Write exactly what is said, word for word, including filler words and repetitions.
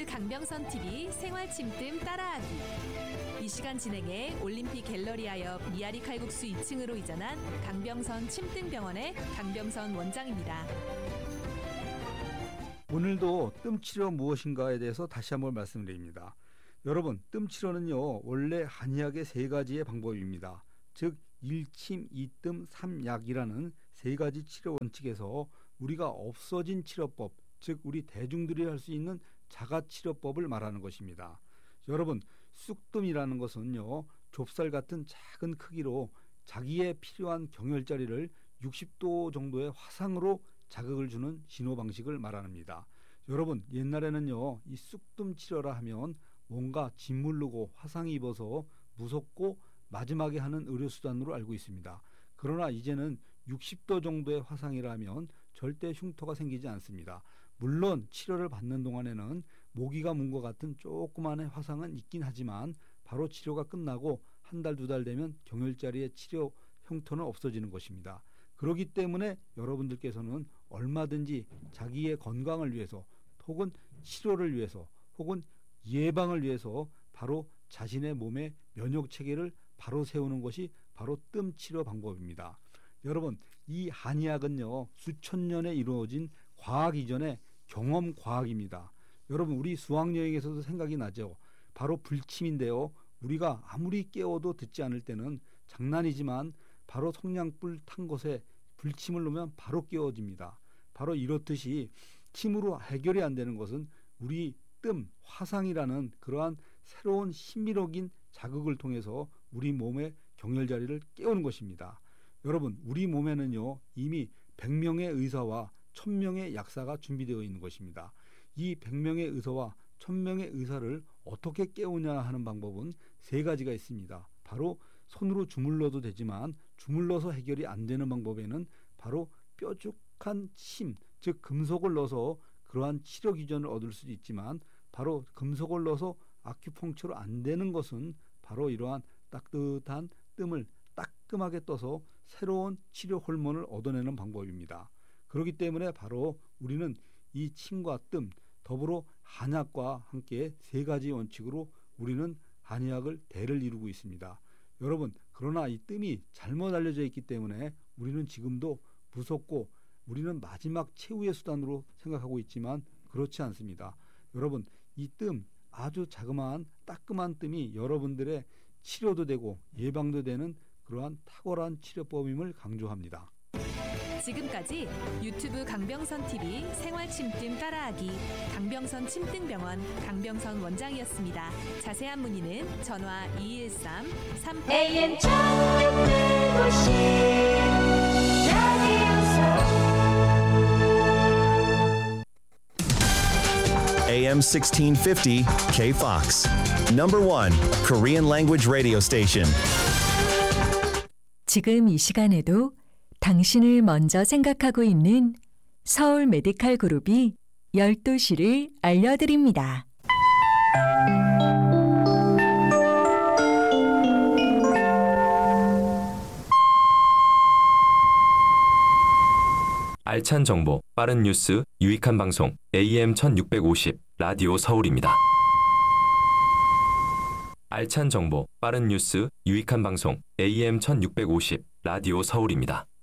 유튜브 강병선 티비 생활 침뜸 따라하기. 이 시간 진행해 올림픽 갤러리아옆 미아리 칼국수 이 층으로 이전한 강병선 침뜸병원의 강병선 원장입니다. 오늘도 뜸치료 무엇인가에 대해서 다시 한번 말씀드립니다. 여러분, 뜸치료는요 원래 한의학의 세 가지의 방법입니다. 즉 일침, 이뜸, 삼약이라는 세 가지 치료 원칙에서 우리가 없어진 치료법, 즉 우리 대중들이 할 수 있는 자가치료법을 말하는 것입니다. 여러분, 쑥뜸이라는 것은요 좁쌀 같은 작은 크기로 자기에 필요한 경혈자리를 육십 도 정도의 화상으로 자극을 주는 진호 방식을 말합니다. 여러분, 옛날에는요 이 쑥뜸 치료라 하면 뭔가 짓무르고 화상 입어서 무섭고 마지막에 하는 의료수단으로 알고 있습니다. 그러나 이제는 육십 도 정도의 화상이라면 절대 흉터가 생기지 않습니다. 물론 치료를 받는 동안에는 모기가 문 것 같은 조그만한 화상은 있긴 하지만 바로 치료가 끝나고 한 달, 두 달 되면 경혈자리의 치료 흉터는 없어지는 것입니다. 그렇기 때문에 여러분들께서는 얼마든지 자기의 건강을 위해서 혹은 치료를 위해서 혹은 예방을 위해서 바로 자신의 몸의 면역체계를 바로 세우는 것이 바로 뜸치료 방법입니다. 여러분, 이 한의학은요 수천 년에 이루어진 과학 이전의 경험 과학입니다. 여러분, 우리 수학여행에서도 생각이 나죠. 바로 불침인데요, 우리가 아무리 깨워도 듣지 않을 때는 장난이지만 바로 성냥불 탄 것에 불침을 놓으면 바로 깨워집니다. 바로 이렇듯이 침으로 해결이 안 되는 것은 우리 뜸, 화상이라는 그러한 새로운 신비로운 자극을 통해서 우리 몸의 경혈자리를 깨우는 것입니다. 여러분, 우리 몸에는요 이미 백 명의 의사와 천 명의 약사가 준비되어 있는 것입니다. 이 백 명의 의사와 천 명의 의사를 어떻게 깨우냐 하는 방법은 세 가지가 있습니다. 바로 손으로 주물러도 되지만 주물러서 해결이 안 되는 방법에는 바로 뾰족한 침, 즉 금속을 넣어서 그러한 치료 기전을 얻을 수도 있지만 바로 금속을 넣어서 아큐펑처로 안 되는 것은 바로 이러한 따뜻한 뜸을 따끔하게 떠서 새로운 치료 호르몬을 얻어내는 방법입니다. 그렇기 때문에 바로 우리는 이 침과 뜸 더불어 한약과 함께 세 가지 원칙으로 우리는 한의학을 대를 이루고 있습니다. 여러분, 그러나 이 뜸이 잘못 알려져 있기 때문에 우리는 지금도 무섭고 우리는 마지막 최후의 수단으로 생각하고 있지만 그렇지 않습니다. 여러분, 이 뜸, 아주 자그마한 따끔한 뜸이 여러분들의 치료도 되고 예방도 되는 그러한 탁월한 치료법임을 강조합니다. 지금까지 유튜브 강병선 티비 생활 침뜸 따라하기 강병선 침뜸병원 강병선 원장이었습니다. 자세한 문의는 전화 이일삼 삼 에이엠 천육백오십 에이엠 sixteen fifty K-Fox. Number one Korean language radio station. 지금 이 시간에도 당신을 먼저 생각하고 있는 서울 메디칼 그룹이 열두 시를 알려드립니다. 알찬 정보, 빠른 뉴스, 유익한 방송 에이엠 천육백오십 라디오 서울입니다. 알찬 정보, 빠른 뉴스, 유익한 방송 에이엠 천육백오십 라디오 서울입니다.